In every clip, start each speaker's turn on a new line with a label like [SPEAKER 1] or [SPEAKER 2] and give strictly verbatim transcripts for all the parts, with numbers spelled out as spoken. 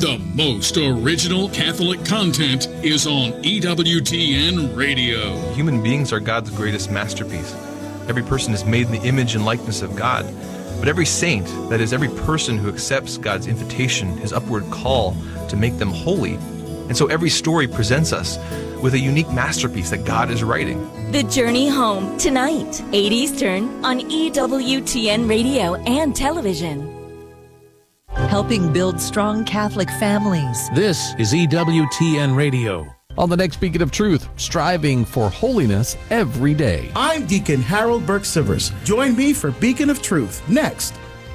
[SPEAKER 1] The most original Catholic content is on E W T N Radio.
[SPEAKER 2] Human beings are God's greatest masterpiece. Every person is made in the image and likeness of God. But every saint, that is, every person who accepts God's invitation, his upward call to make them holy. And so every story presents us with a unique masterpiece that God is writing.
[SPEAKER 3] The Journey Home, tonight, eight Eastern, on E W T N Radio and television.
[SPEAKER 4] Helping build strong Catholic families.
[SPEAKER 5] This is E W T N Radio. On the next Beacon of Truth, striving for holiness every day.
[SPEAKER 6] I'm Deacon Harold Burke-Sivers. Join me for Beacon of Truth next.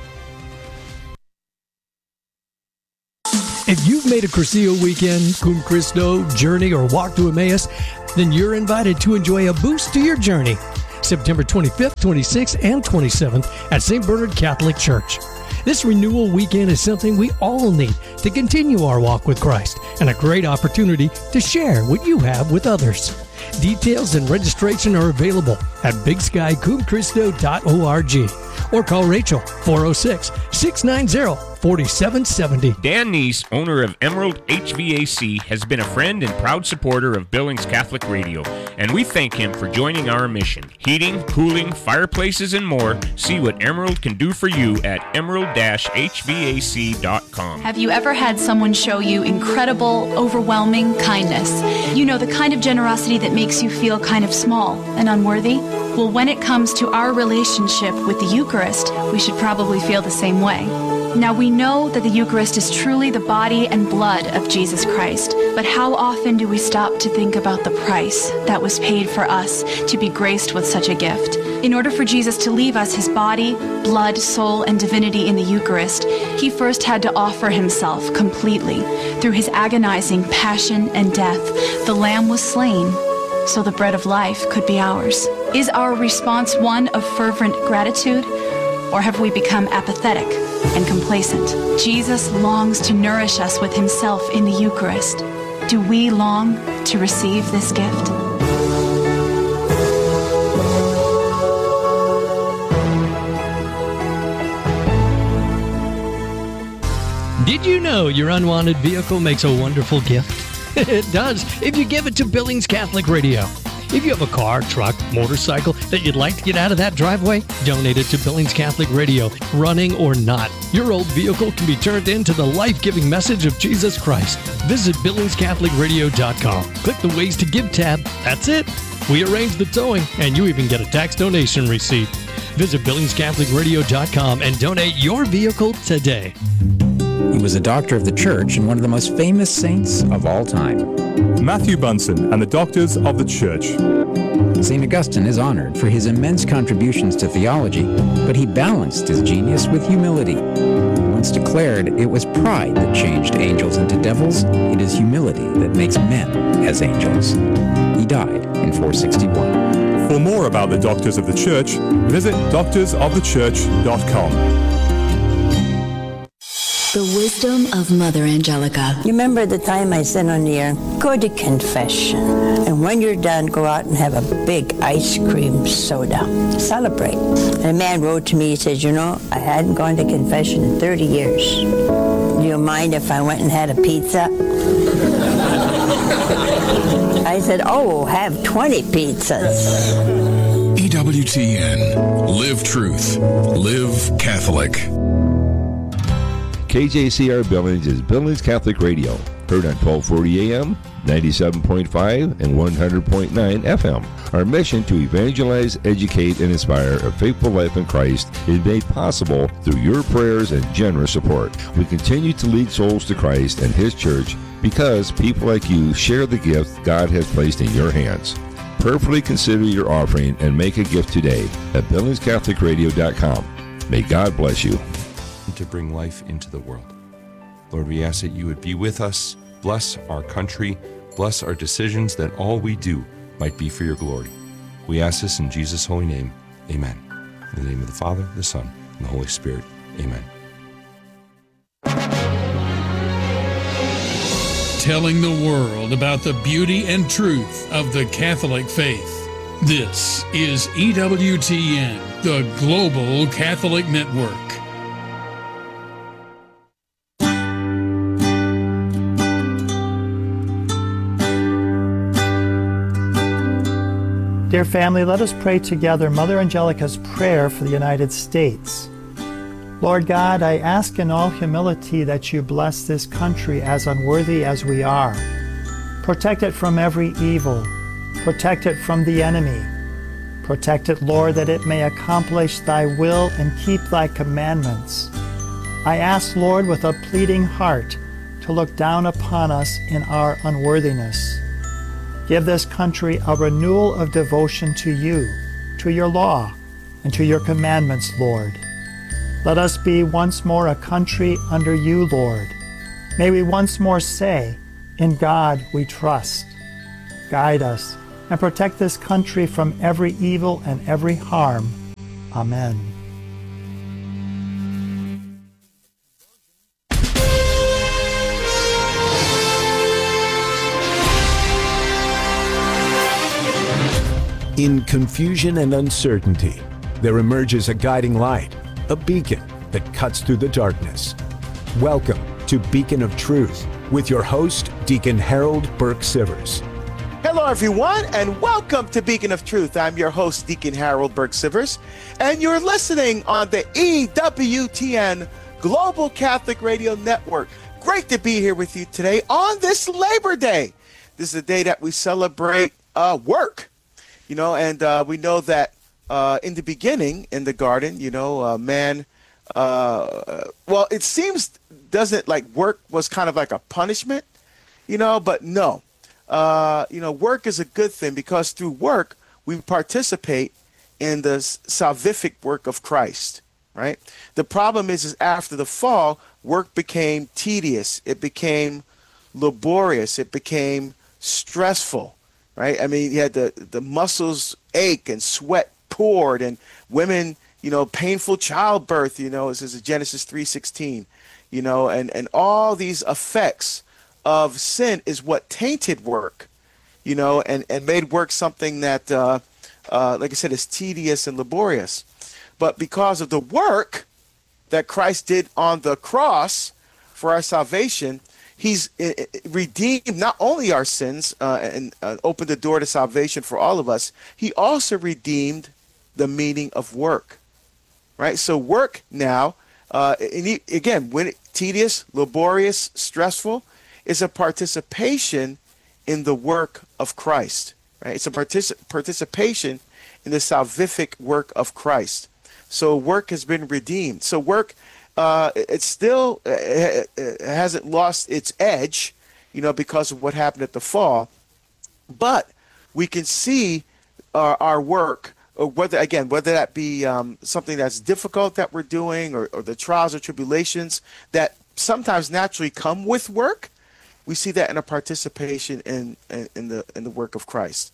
[SPEAKER 7] If you've made a Cursillo weekend, Cum Christo, journey, or walk to Emmaus, then you're invited to enjoy a boost to your journey. September twenty-fifth, twenty-sixth, and twenty-seventh at Saint Bernard Catholic Church. This renewal weekend is something we all need to continue our walk with Christ and a great opportunity to share what you have with others. Details and registration are available at big sky cum christo dot org or call Rachel four oh six, six nine zero, four seven seven zero.
[SPEAKER 8] Dan Neese, owner of Emerald H V A C, has been a friend and proud supporter of Billings Catholic Radio, and we thank him for joining our mission. Heating, cooling, fireplaces, and more. See what Emerald can do for you at emerald dash h v a c dot com.
[SPEAKER 9] Have you ever had someone show you incredible, overwhelming kindness? You know, the kind of generosity that makes you feel kind of small and unworthy? Well, when it comes to our relationship with the Eucharist, we should probably feel the same way. Now, we know that the Eucharist is truly the body and blood of Jesus Christ, but how often do we stop to think about the price that was paid for us to be graced with such a gift? In order for Jesus to leave us his body, blood, soul, and divinity in the Eucharist, he first had to offer himself completely. Through his agonizing passion and death, the Lamb was slain so the bread of life could be ours. Is our response one of fervent gratitude, or have we become apathetic and complacent? Jesus longs to nourish us with himself in the Eucharist. Do we long to receive this gift?
[SPEAKER 7] Did you know your unwanted vehicle makes a wonderful gift? It does, if you give it to Billings Catholic Radio. If you have a car, truck, motorcycle that you'd like to get out of that driveway, donate it to Billings Catholic Radio, running or not. Your old vehicle can be turned into the life-giving message of Jesus Christ. Visit billings catholic radio dot com. Click the Ways to Give tab. That's it. We arrange the towing, and you even get a tax donation receipt. Visit billings catholic radio dot com and donate your vehicle today.
[SPEAKER 10] He was a doctor of the church and one of the most famous saints of all time.
[SPEAKER 11] Matthew Bunsen and the Doctors of the Church.
[SPEAKER 10] Saint Augustine is honored for his immense contributions to theology, but he balanced his genius with humility. Once declared, it was pride that changed angels into devils. It is humility that makes men as angels. He died in four sixty-one.
[SPEAKER 11] For more about the Doctors of the Church, visit doctors of the church dot com.
[SPEAKER 12] The wisdom of Mother Angelica.
[SPEAKER 13] You remember the time I said on the air, go to confession. And when you're done, go out and have a big ice cream soda. Celebrate. And a man wrote to me, he said, you know, I hadn't gone to confession in thirty years. Do you mind if I went and had a pizza? I said, oh, have twenty pizzas.
[SPEAKER 1] E W T N. Live truth. Live Catholic.
[SPEAKER 14] K J C R Billings is Billings Catholic Radio, heard on twelve forty A M, ninety-seven point five, and one hundred point nine F M. Our mission to evangelize, educate, and inspire a faithful life in Christ is made possible through your prayers and generous support. We continue to lead souls to Christ and His church because people like you share the gift God has placed in your hands. Prayerfully consider your offering and make a gift today at billings catholic radio dot com. May God bless you.
[SPEAKER 15] To bring life into the world. Lord, we ask that you would be with us, bless our country, bless our decisions, that all we do might be for your glory. We ask this in Jesus' holy name. Amen. In the name of the Father, the Son, and the Holy Spirit. Amen.
[SPEAKER 1] Telling the world about the beauty and truth of the Catholic faith. This is E W T N, the Global Catholic Network.
[SPEAKER 16] Dear family, let us pray together Mother Angelica's prayer for the United States. Lord God, I ask in all humility that you bless this country as unworthy as we are. Protect it from every evil. Protect it from the enemy. Protect it, Lord, that it may accomplish thy will and keep thy commandments. I ask, Lord, with a pleading heart, to look down upon us in our unworthiness. Give this country a renewal of devotion to you, to your law, and to your commandments, Lord. Let us be once more a country under you, Lord. May we once more say, in God we trust. Guide us and protect this country from every evil and every harm. Amen.
[SPEAKER 17] In confusion and uncertainty, there emerges a guiding light, a beacon that cuts through the darkness. Welcome to Beacon of Truth with your host, Deacon Harold Burke Sivers.
[SPEAKER 18] Hello, everyone, and welcome to Beacon of Truth. I'm your host, Deacon Harold Burke Sivers, and you're listening on the E W T N Global Catholic Radio Network. Great to be here with you today on this Labor Day. This is a day that we celebrate uh, work, you know, and uh, we know that uh, in the beginning, in the garden, you know, uh, man, uh, well, it seems, doesn't like work was kind of like a punishment, you know, but no. Uh, you know, work is a good thing because through work, we participate in the salvific work of Christ, right? The problem is, is after the fall, work became tedious. It became laborious. It became stressful, right? I mean, you had the, the muscles ache and sweat poured and women, you know, painful childbirth, you know, this is Genesis three sixteen, you know, and, and all these effects of sin is what tainted work, you know, and, and made work something that, uh, uh, like I said, is tedious and laborious. But because of the work that Christ did on the cross for our salvation, he's uh, redeemed not only our sins uh, and uh, opened the door to salvation for all of us, he also redeemed the meaning of work, right? So work now, uh, and he, again, when it, tedious, laborious, stressful, is a participation in the work of Christ, right? It's a partic- participation in the salvific work of Christ. So work has been redeemed. So work, uh, it still uh, it hasn't lost its edge, you know, because of what happened at the fall. But we can see our, our work, or whether, again, whether that be um, something that's difficult that we're doing or, or the trials or tribulations that sometimes naturally come with work, we see that in a participation in, in, in the in the work of Christ.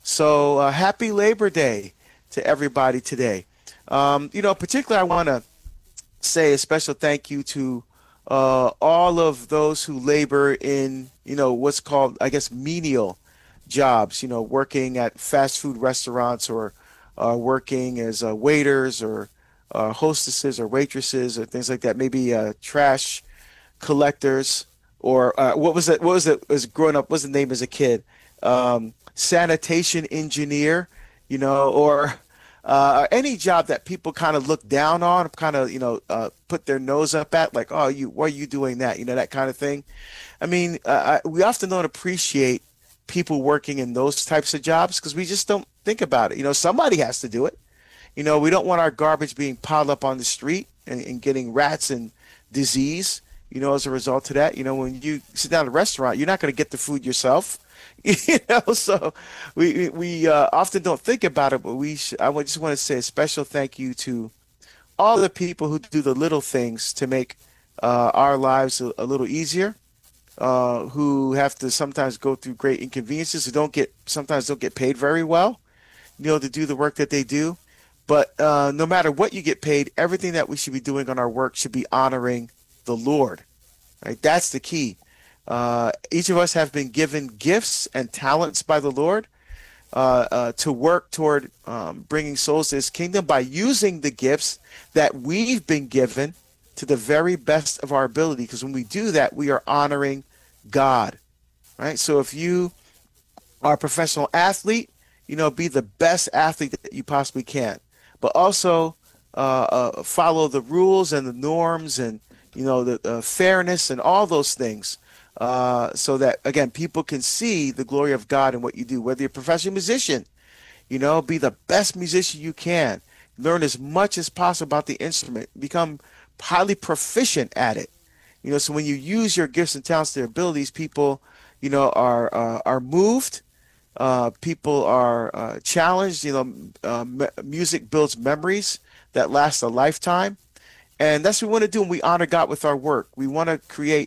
[SPEAKER 18] So uh, happy Labor Day to everybody today. Um, you know, particularly I want to say a special thank you to uh, all of those who labor in, you know, what's called, I guess, menial jobs, you know, working at fast food restaurants or uh, working as uh, waiters or uh, hostesses or waitresses or things like that, maybe uh, trash collectors. Or uh, what was it? What was it? Was growing up? What was the name as a kid? Um, sanitation engineer, you know, or uh, any job that people kind of look down on, kind of, you know, uh, put their nose up at, like, oh, you, why are you doing that? You know, that kind of thing. I mean, uh, I, we often don't appreciate people working in those types of jobs because we just don't think about it. You know, somebody has to do it. You know, we don't want our garbage being piled up on the street and, and getting rats and disease. You know, as a result of that, you know, when you sit down at a restaurant, you're not going to get the food yourself. You know, so we we uh, often don't think about it, but we sh- I just want to say a special thank you to all the people who do the little things to make uh, our lives a, a little easier, uh, who have to sometimes go through great inconveniences, who don't get sometimes don't get paid very well, you know, to do the work that they do. But uh, no matter what you get paid, everything that we should be doing on our work should be honoring the Lord, right? That's the key. Uh, each of us have been given gifts and talents by the Lord uh, uh, to work toward um, bringing souls to his kingdom by using the gifts that we've been given to the very best of our ability. Because when we do that, we are honoring God, right? So if you are a professional athlete, you know, be the best athlete that you possibly can, but also uh, uh, follow the rules and the norms and, you know, the uh, fairness and all those things. Uh, so that, again, people can see the glory of God in what you do. Whether you're a professional musician, you know, be the best musician you can. Learn as much as possible about the instrument. Become highly proficient at it. You know, so when you use your gifts and talents, their abilities, people, you know, are uh, are moved. Uh, people are uh, challenged. You know, uh, m- music builds memories that last a lifetime. And that's what we want to do when we honor God with our work. We want to create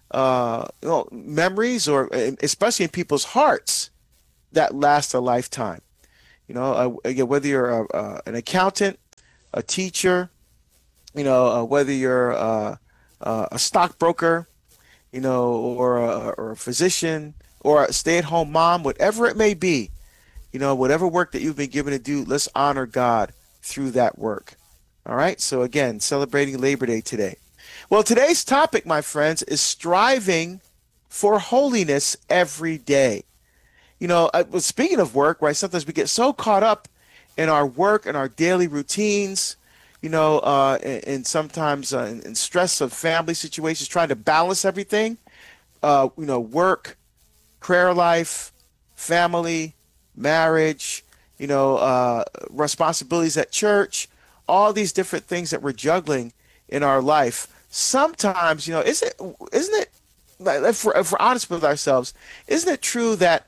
[SPEAKER 18] uh, you know, memories, or especially in people's hearts, that last a lifetime. You know, uh, again, whether you're a, uh, an accountant, a teacher, you know, uh, whether you're uh, uh, a stockbroker, you know, or a, or a physician, or a stay-at-home mom, whatever it may be, you know, whatever work that you've been given to do, let's honor God through that work. All right. So again, celebrating Labor Day today. Well, today's topic, my friends, is striving for holiness every day. You know, uh, well, speaking of work, right, sometimes we get so caught up in our work and our daily routines, you know, uh, and, and sometimes uh, in, in stress of family situations, trying to balance everything, uh, you know, work, prayer life, family, marriage, you know, uh, responsibilities at church, all these different things that we're juggling in our life. Sometimes, you know, isn't it, isn't it, if we're, if we're honest with ourselves, isn't it true that,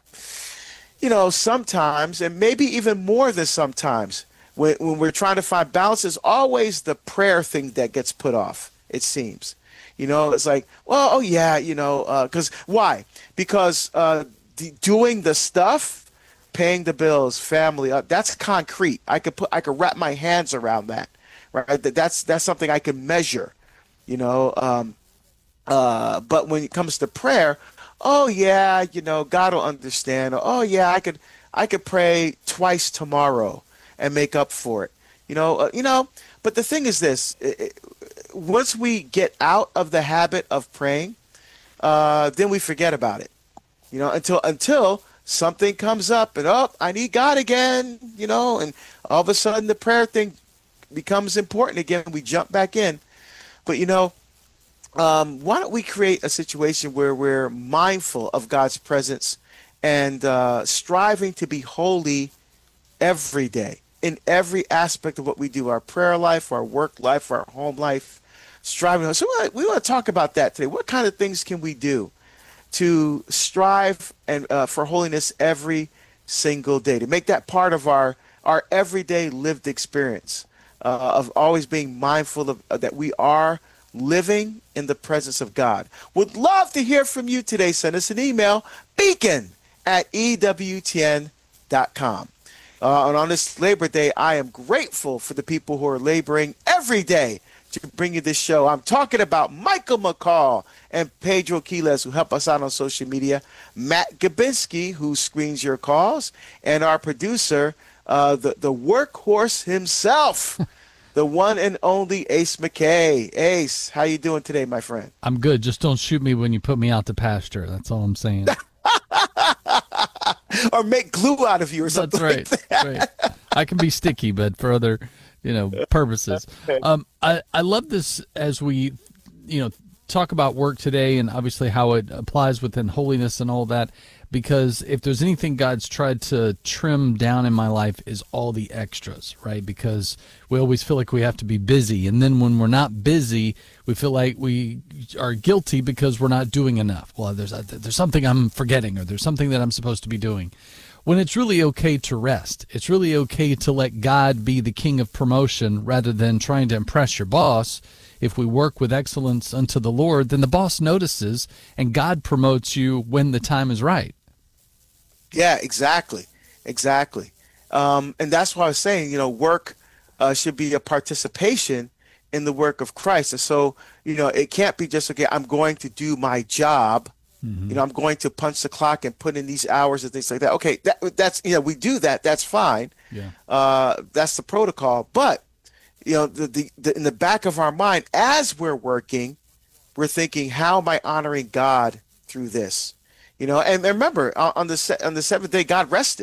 [SPEAKER 18] you know, sometimes, and maybe even more than sometimes, when, when we're trying to find balance, is always the prayer thing that gets put off, it seems. You know, it's like, well, oh yeah, you know, because uh, why? Because uh, the, doing the stuff, paying the bills, family, uh, that's concrete. I could put, I could wrap my hands around that, right? That, that's that's something I can measure, you know. Um, uh, but when it comes to prayer, oh yeah, you know, God will understand. Oh yeah, I could I could pray twice tomorrow and make up for it, you know. Uh, you know. But the thing is this: it, it, once we get out of the habit of praying, uh, then we forget about it, you know, until until. something comes up and, oh, I need God again, you know, and all of a sudden the prayer thing becomes important again. We jump back in. But, you know, um, why don't we create a situation where we're mindful of God's presence and uh, striving to be holy every day in every aspect of what we do, our prayer life, our work life, our home life, striving. So we want to talk about that today. What kind of things can we do to strive and uh, for holiness every single day, to make that part of our our everyday lived experience uh, of always being mindful of uh, that we are living in the presence of God. Would love to hear from you today. Send us an email, beacon at E W T N dot com. Uh, and on this Labor Day, I am grateful for the people who are laboring every day to bring you this show. I'm talking about Michael McCall and Pedro Quiles, who help us out on social media, Matt Gabinski, who screens your calls, and our producer, uh, the, the workhorse himself, the one and only Ace McKay. Ace, how you doing today, my friend?
[SPEAKER 19] I'm good. Just don't shoot me when you put me out to pasture. That's all I'm saying.
[SPEAKER 18] Or make glue out of you or something.
[SPEAKER 19] That's right.
[SPEAKER 18] Like that.
[SPEAKER 19] Right. I can be sticky, but for other, you know, purposes. Um, I, I love this as we, you know, talk about work today and obviously how it applies within holiness and all that, because if there's anything God's tried to trim down in my life is all the extras, right? Because we always feel like we have to be busy. And then when we're not busy, we feel like we are guilty because we're not doing enough. Well, there's a, there's something I'm forgetting, or there's something that I'm supposed to be doing. When it's really okay to rest. It's really okay to let God be the king of promotion rather than trying to impress your boss. If we work with excellence unto the Lord, then the boss notices and God promotes you when the time is right.
[SPEAKER 18] Yeah, exactly. Exactly. Um, and that's why I was saying, you know, work uh, should be a participation in the work of Christ. And so, you know, it can't be just, okay, I'm going to do my job. Mm-hmm. You know, I'm going to punch the clock and put in these hours and things like that. Okay, that, that's, you know, we do that. That's fine.
[SPEAKER 19] Yeah.
[SPEAKER 18] Uh, that's the protocol. But, you know, the, the, the in the back of our mind, as we're working, we're thinking, how am I honoring God through this? You know, and, and remember, on the se- on the seventh day, God rested.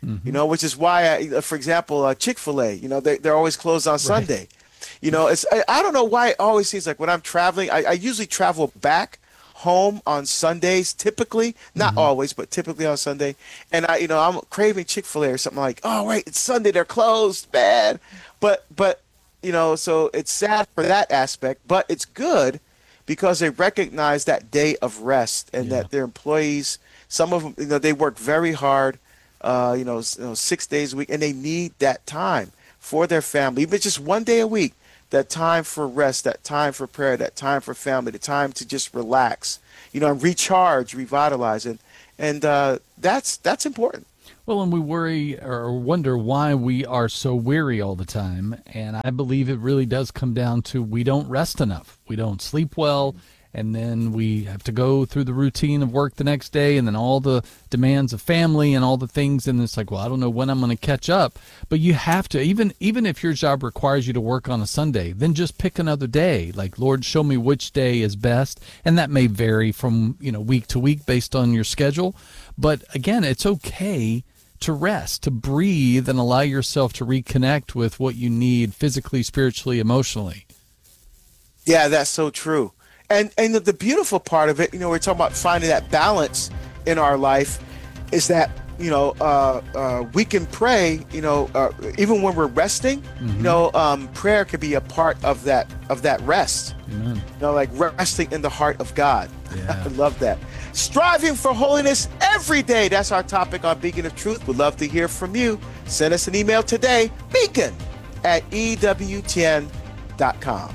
[SPEAKER 18] Mm-hmm. You know, which is why, I, for example, uh, Chick-fil-A, you know, they, they're always closed on Sunday. Right. You know, it's I, I don't know why it always seems like when I'm traveling, I, I usually travel back home on Sundays, typically, not mm-hmm. always, but typically on Sunday. And I, you know, I'm craving Chick-fil-A or something like, oh, right, it's Sunday, they're closed, man. But, but, you know, so it's sad for that aspect, but it's good because they recognize that day of rest and yeah. that their employees, some of them, you know, they work very hard, uh, you know, you know, six days a week, and they need that time for their family, even just one day a week. That time for rest, that time for prayer, that time for family, the time to just relax, you know, and recharge, revitalize, and and uh, that's that's important.
[SPEAKER 19] Well, and we worry or wonder why we are so weary all the time, and I believe it really does come down to we don't rest enough, we don't sleep well, and then we have to go through the routine of work the next day, and then all the demands of family and all the things, and it's like, well, I don't know when I'm going to catch up. But you have to, even even if your job requires you to work on a Sunday, then just pick another day. Like, Lord, show me which day is best, and that may vary from, you know, week to week based on your schedule. But again, it's okay to rest, to breathe, and allow yourself to reconnect with what you need physically, spiritually, emotionally.
[SPEAKER 18] Yeah, that's so true. And and the, the beautiful part of it, you know, we're talking about finding that balance in our life, is that, you know, uh, uh, we can pray, you know, uh, even when we're resting, mm-hmm. you know, um, prayer can be a part of that of that rest. Amen. You know, like resting in the heart of God. Yeah. I love that. Striving for holiness every day. That's our topic on Beacon of Truth. We'd love to hear from you. Send us an email today, beacon at E W T N dot com.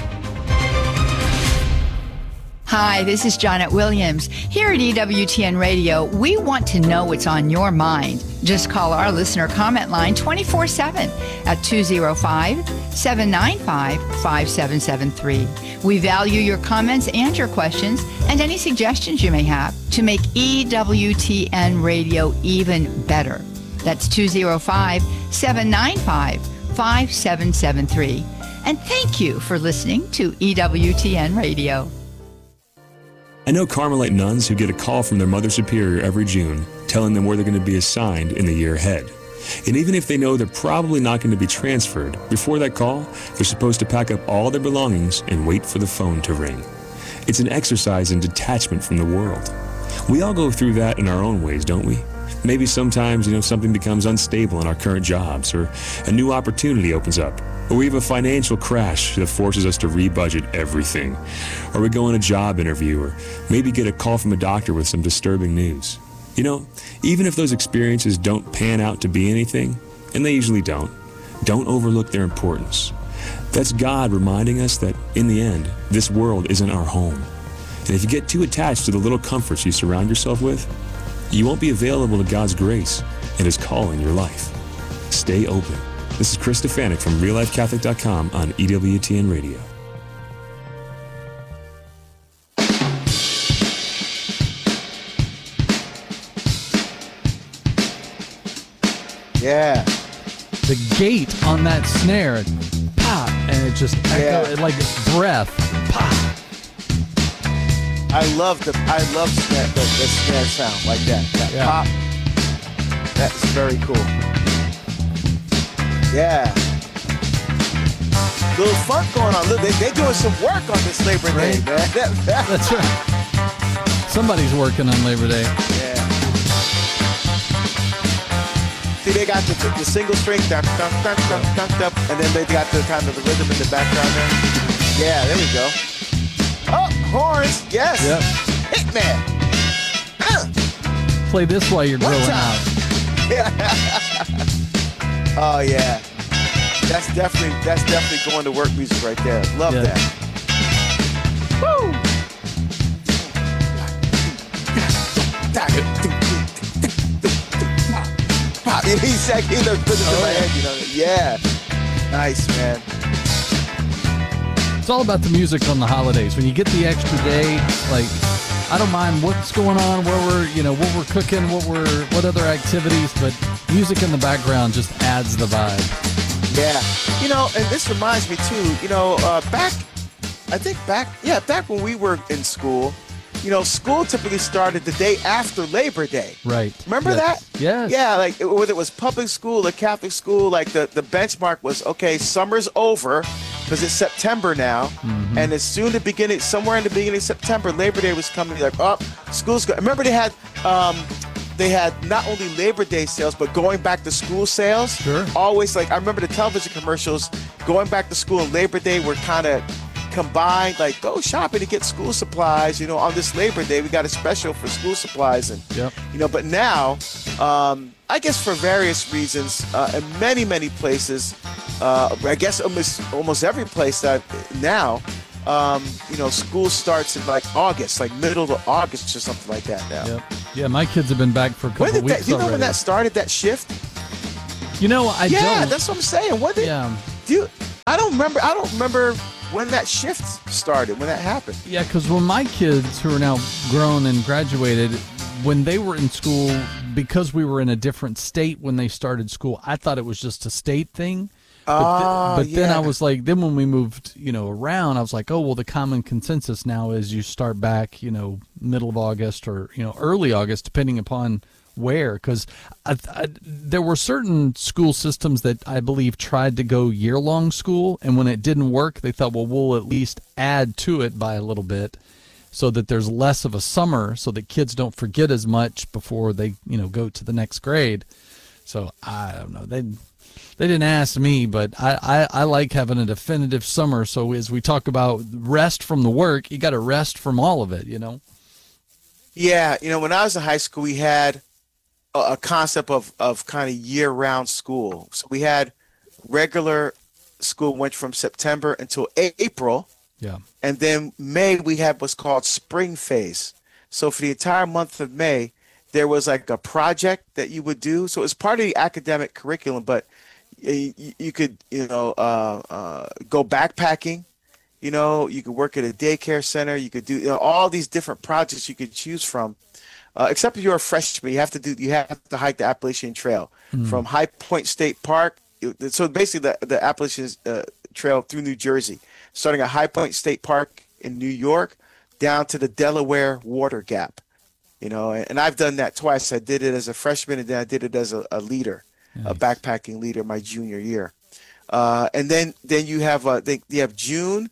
[SPEAKER 20] Hi, this is Janet Williams. Here at E W T N Radio, we want to know what's on your mind. Just call our listener comment line twenty-four seven at two oh five, seven nine five, five seven seven three. We value your comments and your questions and any suggestions you may have to make E W T N Radio even better. That's two oh five, seven nine five, five seven seven three. And thank you for listening to E W T N Radio.
[SPEAKER 21] I know Carmelite nuns who get a call from their Mother Superior every June telling them where they're going to be assigned in the year ahead. And even if they know they're probably not going to be transferred, before that call, they're supposed to pack up all their belongings and wait for the phone to ring. It's an exercise in detachment from the world. We all go through that in our own ways, don't we? Maybe sometimes, you know, something becomes unstable in our current jobs, or a new opportunity opens up, or we have a financial crash that forces us to rebudget everything, or we go on a job interview, or maybe get a call from a doctor with some disturbing news. You know, even if those experiences don't pan out to be anything, and they usually don't, don't overlook their importance. That's God reminding us that, in the end, this world isn't our home. And if you get too attached to the little comforts you surround yourself with, you won't be available to God's grace and His call in your life. Stay open. This is Chris Stefanik from real life catholic dot com on E W T N Radio.
[SPEAKER 18] Yeah.
[SPEAKER 19] The gate on that snare, pop, and it just echo,
[SPEAKER 18] Yeah.
[SPEAKER 19] like breath, pop.
[SPEAKER 18] I love the I love snare, the, the snare sound like that. That
[SPEAKER 19] Yeah.
[SPEAKER 18] pop. That's very cool. Yeah. Little fun going on. Look, they they doing some work on this Labor Day,
[SPEAKER 19] Right.
[SPEAKER 18] man. That- that-
[SPEAKER 19] That's right. Somebody's working on Labor Day.
[SPEAKER 18] Yeah. See, they got the, the, the single string, dun, dun, dun, dun, dun, dun, and then they got the kind of the rhythm in the background there. Yeah, there we go. Oh, horns, yes.
[SPEAKER 19] Yep.
[SPEAKER 18] Hitman. Uh.
[SPEAKER 19] Play this while you're
[SPEAKER 18] One
[SPEAKER 19] grilling
[SPEAKER 18] time.
[SPEAKER 19] out.
[SPEAKER 18] Oh yeah, that's definitely that's definitely going to work music right there. Love
[SPEAKER 19] Yeah.
[SPEAKER 18] that. Woo! Pop. He said he looked good in my head, you know. Yeah, nice man.
[SPEAKER 19] It's all about the music on the holidays. When you get the extra day, like, I don't mind what's going on, where we're, you know, what we're cooking, what we're, what other activities, but music in the background just adds the vibe.
[SPEAKER 18] Yeah, you know, and this reminds me too. You know, uh, back, I think back, yeah, back when we were in school, you know, school typically started the day after Labor Day.
[SPEAKER 19] Right.
[SPEAKER 18] Remember
[SPEAKER 19] yes.
[SPEAKER 18] that?
[SPEAKER 19] Yes.
[SPEAKER 18] Yeah, like whether it was public school or Catholic school, like the, the benchmark was, okay, summer's over because it's September now. Mm-hmm. And as soon as the beginning, somewhere in the beginning of September, Labor Day was coming. Like, oh, school's go. Remember they had, um, they had not only Labor Day sales, but going back to school sales.
[SPEAKER 19] Sure.
[SPEAKER 18] Always like, I remember the television commercials, going back to school and Labor Day were kind of combined, like go shopping to get school supplies. You know, on this Labor Day, we got a special for school supplies. And,
[SPEAKER 19] yep.
[SPEAKER 18] you know, but now, um, I guess for various reasons, uh, in many, many places, uh, I guess almost, almost every place that now, um, you know, school starts in like August, like middle of August or something like that now.
[SPEAKER 19] Yep. Yeah, my kids have been back for a couple
[SPEAKER 18] when did
[SPEAKER 19] weeks
[SPEAKER 18] that, you know
[SPEAKER 19] already.
[SPEAKER 18] when that started, that shift?
[SPEAKER 19] You know, I
[SPEAKER 18] yeah,
[SPEAKER 19] don't.
[SPEAKER 18] that's what I'm saying. When did,
[SPEAKER 19] yeah.
[SPEAKER 18] do you, I don't remember. I don't remember when that shift started, when that happened.
[SPEAKER 19] Yeah, because when my kids, who are now grown and graduated, when they were in school, because we were in a different state when they started school, I thought it was just a state thing. But, th-
[SPEAKER 18] Oh,
[SPEAKER 19] but then
[SPEAKER 18] yeah.
[SPEAKER 19] I was like, then when we moved, you know, around, I was like, oh, well, the common consensus now is you start back, you know, middle of August or, you know, early August, depending upon where. Because I, I, there were certain school systems that I believe tried to go year-long school. And when it didn't work, they thought, well, we'll at least add to it by a little bit so that there's less of a summer so that kids don't forget as much before they, you know, go to the next grade. So I don't know. They They didn't ask me, but I, I, I like having a definitive summer. So as we talk about rest from the work, you got to rest from all of it, you know?
[SPEAKER 18] Yeah, you know, when I was in high school, we had a, a concept of, of kind of year-round school. So we had regular school went from September until a- April.
[SPEAKER 19] Yeah.
[SPEAKER 18] And then May, we had what's called spring phase. So for the entire month of May, there was like a project that you would do. So it was part of the academic curriculum, but you, you could, you know, uh, uh, go backpacking. You know, you could work at a daycare center. You could do, you know, all these different projects you could choose from. Uh, except if you're a freshman, you have to do, you have to hike the Appalachian Trail
[SPEAKER 19] Mm.
[SPEAKER 18] from High Point State Park. So basically, the the Appalachian uh, Trail through New Jersey, starting at High Point State Park in New York, down to the Delaware Water Gap. You know, and, and I've done that twice. I did it as a freshman, and then I did it as a, a leader,
[SPEAKER 19] nice.
[SPEAKER 18] a backpacking leader, my junior year. Uh, and then then you have uh, they, you have June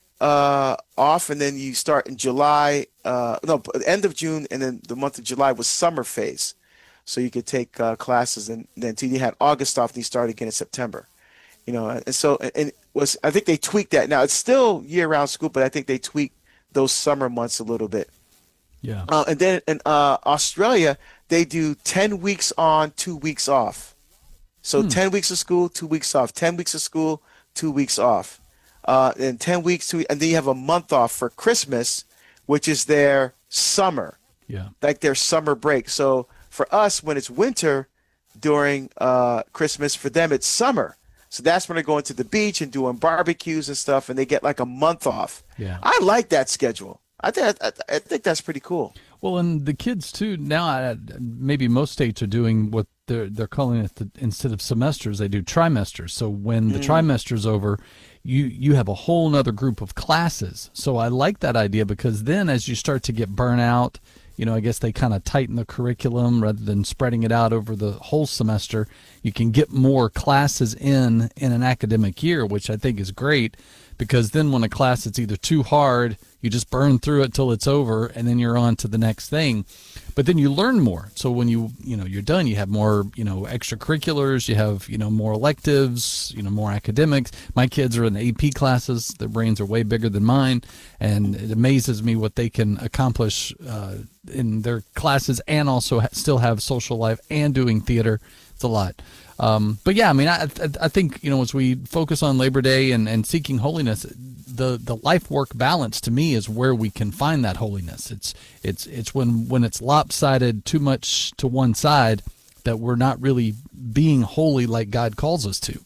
[SPEAKER 18] uh, off, and then you start in July. Uh, no, end of June, and then the month of July was summer phase, so you could take uh, classes, and then until you had August off, and you started again in September. You know, and so and it was I think they tweaked that. Now it's still year-round school, but I think they tweaked those summer months a little bit.
[SPEAKER 19] Yeah.
[SPEAKER 18] Uh, and then in uh, Australia, they do ten weeks on, two weeks off. So
[SPEAKER 19] Hmm.
[SPEAKER 18] ten weeks of school, two weeks off. ten weeks of school, two weeks off. Uh, and ten weeks, two, and then you have a month off for Christmas, which is their summer,
[SPEAKER 19] Yeah.
[SPEAKER 18] like their summer break. So for us, when it's winter during uh, Christmas, for them it's summer. So that's when they're going to the beach and doing barbecues and stuff, and they get like a month off.
[SPEAKER 19] Yeah.
[SPEAKER 18] I like that schedule. I think I, I think that's pretty cool.
[SPEAKER 19] Well, and the kids too. Now, I- maybe most states are doing what they're they're calling it the, instead of semesters, they do trimesters. So when the
[SPEAKER 18] Mm.
[SPEAKER 19] trimester's over, you you have a whole nother group of classes. So I like that idea because then as you start to get burnout, you know, I guess they kind of tighten the curriculum rather than spreading it out over the whole semester. You can get more classes in in an academic year, which I think is great because then when a class is either too hard, you just burn through it till it's over and then you're on to the next thing. But then you learn more. So when you, you know, you're done, you have more, you know, extracurriculars, you have, you know, more electives, you know, more academics. My kids are in A P classes. Their brains are way bigger than mine. And it amazes me what they can accomplish uh, in their classes and also ha- still have social life and doing theater. It's a lot. Um, but yeah, I mean, I, I I think, you know, as we focus on Labor Day and, and seeking holiness, the, the life work balance to me is where we can find that holiness. It's it's it's when, when it's lopsided too much to one side that we're not really being holy like God calls us to.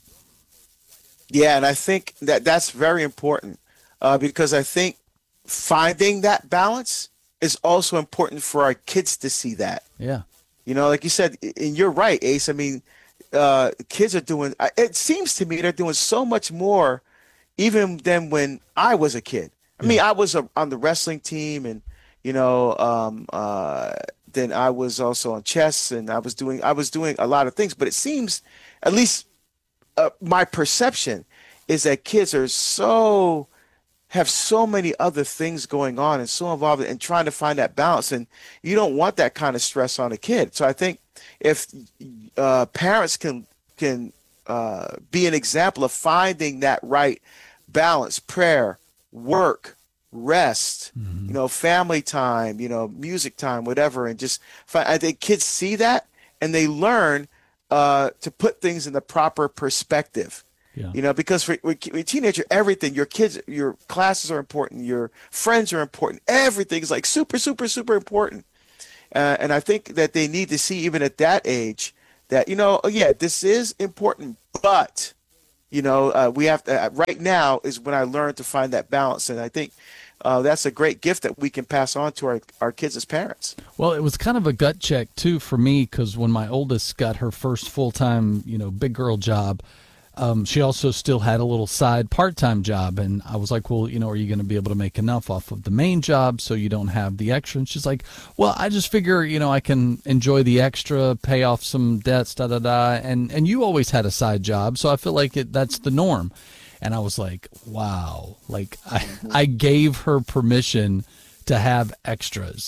[SPEAKER 18] Yeah, and I think that that's very important uh, because I think finding that balance is also important for our kids to see that.
[SPEAKER 19] Yeah.
[SPEAKER 18] You know, like you said, and you're right, Ace. I mean, uh, kids are doing, it seems to me they're doing so much more even than when I was a kid. I mean, I was a, on the wrestling team and, you know, um, uh, then I was also on chess, and I was doing I was doing a lot of things. But it seems, at least uh, my perception, is that kids are so have so many other things going on and so involved in trying to find that balance, and you don't want that kind of stress on a kid. So I think if uh, parents can can uh, be an example of finding that right balance, prayer, work, rest, mm-hmm. you know, family time, you know, music time, whatever, and just find, I think kids see that and they learn uh, to put things in the proper perspective. Yeah. You know, because for, for a teenager, everything, your kids, your classes are important, your friends are important, everything is like super, super, super important. Uh, and I think that they need to see, even at that age, that, you know, oh, yeah, this is important, but, you know, uh, we have to, uh, right now is when I learned to find that balance. And I think uh, that's a great gift that we can pass on to our, our kids as parents.
[SPEAKER 19] Well, it was kind of a gut check, too, for me, because when my oldest got her first full-time, you know, big girl job, Um, she also still had a little side part-time job, and I was like, well, you know, are you going to be able to make enough off of the main job so you don't have the extra? And she's like, well, I just figure, you know, I can enjoy the extra, pay off some debts, da-da-da, and, and you always had a side job, so I feel like it, that's the norm. And I was like, wow, like I, I gave her permission to have extras.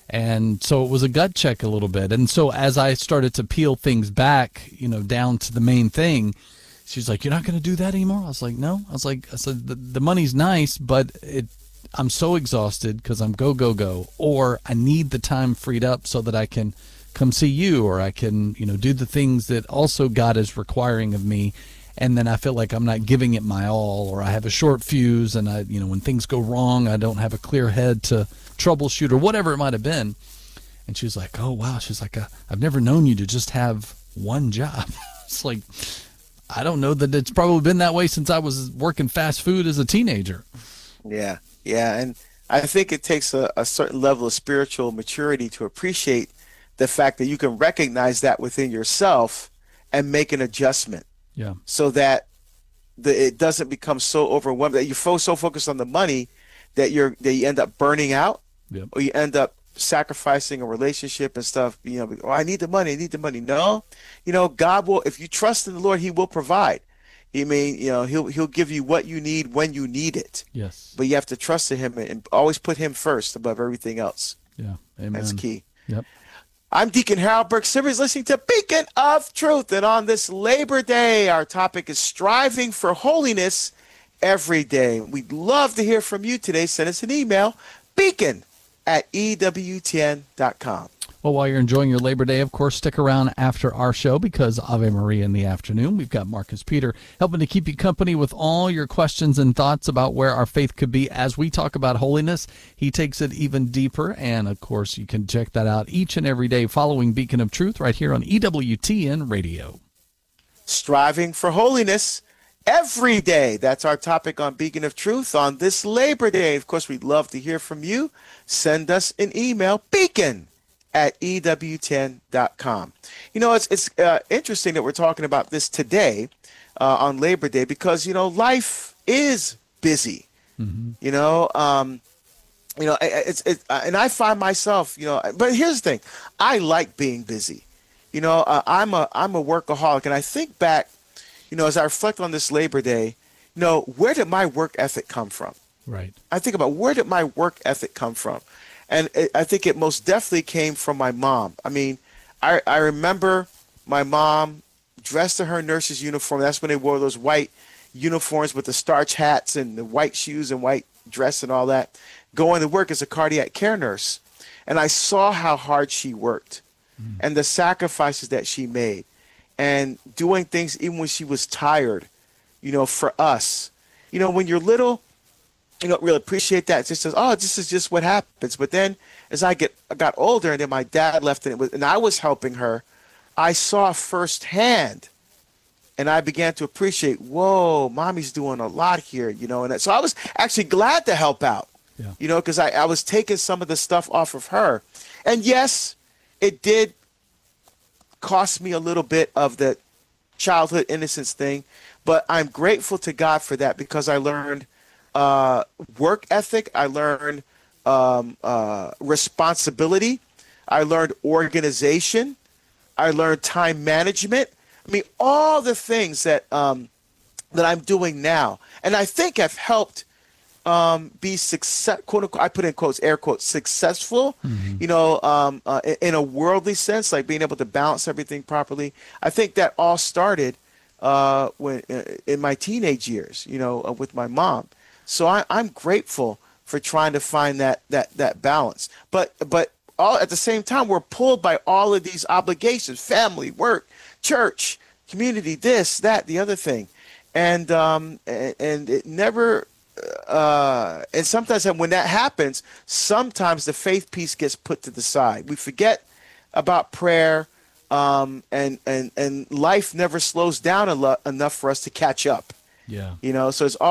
[SPEAKER 19] And so it was a gut check a little bit. And so as I started to peel things back, you know, down to the main thing, she's like, you're not going to do that anymore? I was like, no. I was like, I said, the, the money's nice, but it, I'm so exhausted because I'm go, go, go. Or I need the time freed up so that I can come see you, or I can, you know, do the things that also God is requiring of me. And then I feel like I'm not giving it my all, or I have a short fuse, and I, you know, when things go wrong, I don't have a clear head to troubleshoot or whatever it might have been. And she was like, oh, wow. She's like, I've never known you to just have one job. It's like, I don't know that it's probably been that way since I was working fast food as a teenager.
[SPEAKER 18] Yeah, yeah. And I think it takes a, a certain level of spiritual maturity to appreciate the fact that you can recognize that within yourself and make an adjustment.
[SPEAKER 19] Yeah.
[SPEAKER 18] So that the, it doesn't become so overwhelming, that you're fo- so focused on the money that you're that you end up burning out,
[SPEAKER 19] yep.
[SPEAKER 18] or you end up sacrificing a relationship and stuff. You know, oh, I need the money, I need the money. No, you know, God will, if you trust in the Lord, He will provide. He mean, you know, He'll He'll give you what you need when you need it.
[SPEAKER 19] Yes.
[SPEAKER 18] But you have to trust in Him and always put Him first above everything else.
[SPEAKER 19] Yeah. Amen.
[SPEAKER 18] That's key.
[SPEAKER 19] Yep.
[SPEAKER 18] I'm Deacon Harold Burke-Sivers, listening to Beacon of Truth. And on this Labor Day, our topic is striving for holiness every day. We'd love to hear from you today. Send us an email, beacon at E W T N dot com.
[SPEAKER 19] Well, while you're enjoying your Labor Day, of course, stick around after our show, because Ave Maria in the afternoon. We've got Marcus Peter helping to keep you company with all your questions and thoughts about where our faith could be as we talk about holiness. He takes it even deeper, and, of course, you can check that out each and every day following Beacon of Truth right here on E W T N Radio.
[SPEAKER 18] Striving for holiness every day. That's our topic on Beacon of Truth on this Labor Day. Of course, we'd love to hear from you. Send us an email, beacon at E W T N dot com. You know, it's it's uh, interesting that we're talking about this today uh, on Labor Day, because, you know, life is busy.
[SPEAKER 19] Mm-hmm.
[SPEAKER 18] You know, um, you know, it's it, and I find myself, you know, but here's the thing: I like being busy. You know, uh, I'm a I'm a workaholic, and I think back, you know, as I reflect on this Labor Day, you know, where did my work ethic come from?
[SPEAKER 19] Right.
[SPEAKER 18] I think about, where did my work ethic come from? And it, I think it most definitely came from my mom. I mean, I, I remember my mom dressed in her nurse's uniform. That's when they wore those white uniforms with the starch hats and the white shoes and white dress and all that, going to work as a cardiac care nurse. And I saw how hard she worked mm. and the sacrifices that she made, and doing things even when she was tired, you know, for us. You know, when you're little, you don't really appreciate that. It just says, oh, this is just what happens. But then as I get I got older, and then my dad left, and, it was, and I was helping her, I saw firsthand, and I began to appreciate, whoa, mommy's doing a lot here, you know. And so I was actually glad to help out,
[SPEAKER 19] yeah.
[SPEAKER 18] you know, because I, I was taking some of the stuff off of her. And yes, it did cost me a little bit of the childhood innocence thing, but I'm grateful to God for that, because I learned uh, work ethic. I learned um, uh, responsibility. I learned organization. I learned time management. I mean, all the things that um, that I'm doing now, and I think have helped um, be success. Quote unquote, I put in quotes, air quotes, successful. Mm-hmm. You know, um, uh, in, in a worldly sense, like being able to balance everything properly. I think that all started uh, when uh, in my teenage years. You know, uh, with my mom. So I, I'm grateful for trying to find that that that balance. But but all at the same time, we're pulled by all of these obligations: family, work, church, community, this, that, the other thing, and um, and, and it never. Uh, and sometimes when that happens, sometimes the faith piece gets put to the side. We forget about prayer, um, and and and life never slows down enough for us to catch up.
[SPEAKER 19] Yeah,
[SPEAKER 18] you know. So it's all